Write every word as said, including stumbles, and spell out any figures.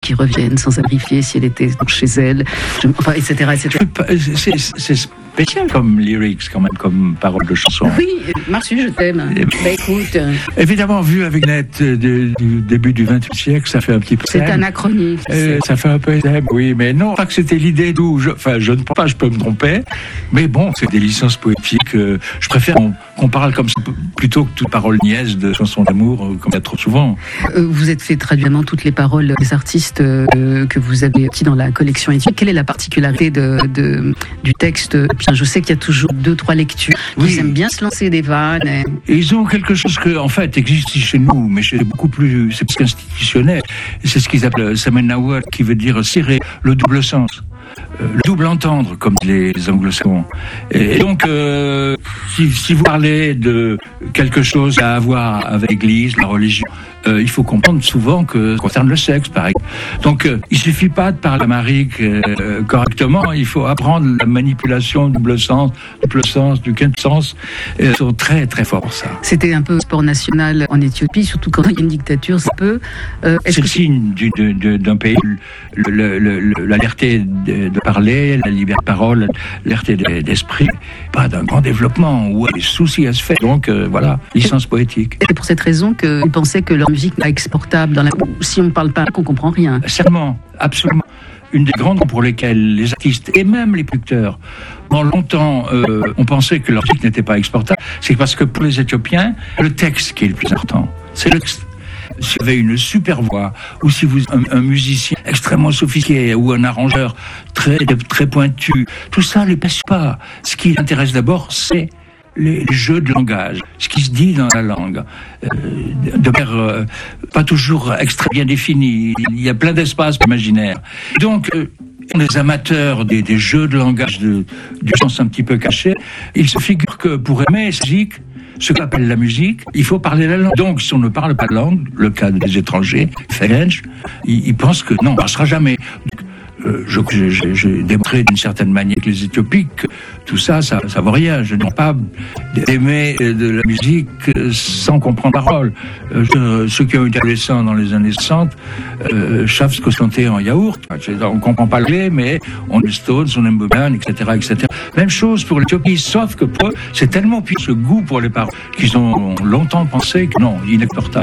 qui reviennent sans vérifier si elle était chez elle, je, enfin, et cetera, et cetera. C'est, c'est spécial comme lyrics, quand même, comme parole de chanson. Oui, Marsu, je t'aime. Et... Bah écoute. Évidemment, vu avec net du début du vingtième siècle, ça fait un petit peu. C'est anachronique. Euh, ça fait un peu, oui, mais non, pas que c'était l'idée d'où. Je, enfin, je ne pense pas, je peux me tromper, mais bon, c'est des licences poétiques. Euh, je préfère qu'on, qu'on parle comme ça, plutôt que toute parole niaise de chansons d'amour, euh, comme il y a trop souvent. Euh, vous êtes fait traduire toutes les paroles des artistes euh, que vous avez qui dans la collection étudiante. Quelle est la particularité de, de, du texte? Bien, je sais qu'il y a toujours deux, trois lectures qui oui. aiment bien se lancer des vannes. Et... et ils ont quelque chose que, en fait, existe chez nous, mais c'est beaucoup plus, c'est plus institutionnel. C'est ce qu'ils appellent Samenawat, qui veut dire serrer le double sens. Le double entendre, comme les anglo-saxons. Et donc, euh, si, si vous parlez de quelque chose à avoir avec l'Église, la religion, euh, il faut comprendre souvent que ça concerne le sexe, pareil. Donc, euh, il suffit pas de parler amharique euh, correctement, il faut apprendre la manipulation, double sens, double sens, du quinte sens. Ils sont très, très forts pour ça. C'était un peu sport national en Éthiopie, surtout quand il y a une dictature, c'est peu. Euh, est-ce c'est que le signe du, de, de, d'un pays, le, le, le, la liberté de, de parler, la liberté de parole, la liberté d'esprit, pas d'un grand développement où il y a des soucis à se faire. Donc, euh, voilà, licence poétique. C'est pour cette raison qu'ils pensaient que leur musique n'est pas exportable dans la... Si on ne parle pas, qu'on ne comprend rien. Certainement, absolument. Une des grandes pour lesquelles les artistes et même les producteurs, pendant longtemps, euh, on pensait que leur musique n'était pas exportable, c'est parce que pour les Éthiopiens, le texte qui est le plus important, c'est le texte. Si vous avez une super voix, ou si vous un, un musicien extrêmement sophistiqué, ou un arrangeur très très pointu, tout ça ne les passe pas. Ce qui l'intéresse d'abord, c'est les jeux de langage, ce qui se dit dans la langue, euh, de manière euh, pas toujours extrêmement bien définie. Il y a plein d'espaces imaginaires. Donc, euh, les amateurs des, des jeux de langage, de, du sens un petit peu caché, ils se figurent que pour aimer cette musique, ce qu'on appelle la musique, il faut parler la langue. Donc, si on ne parle pas de langue, le cas des étrangers, Ferenc, ils, ils pensent que non, on ne passera jamais. Euh, je, je, j'ai démontré d'une certaine manière que les Éthiopiques, que tout ça, ça, ça vaut rien. Je n'ai pas d'aimer de la musique sans comprendre la parole. Euh, je, ceux qui ont été adolescents dans les années soixante euh, savent ce que c'était en yaourt. On ne comprend pas l'anglais, mais on est Stones, on aime Boban, et cetera, et cetera. Même chose pour l'Éthiopie, sauf que pour eux, c'est tellement puissant ce goût pour les paroles qu'ils ont longtemps pensé que non, inexportable.